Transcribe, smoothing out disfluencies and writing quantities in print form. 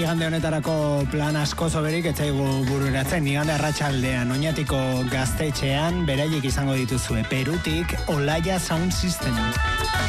Igande honetarako plan asko zoberik etzaigu bururatzen. Igande arratsaldean Oñatiko gaztetxean beraiek izango dituzue. Perutik Olaia Sound System.